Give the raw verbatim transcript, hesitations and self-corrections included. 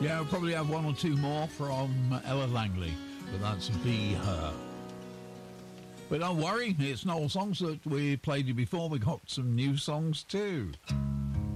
Yeah, I'll probably have one or two more from Ella Langley, but that's Be Her. But don't worry, it's not all songs that we played you before. We got some new songs too.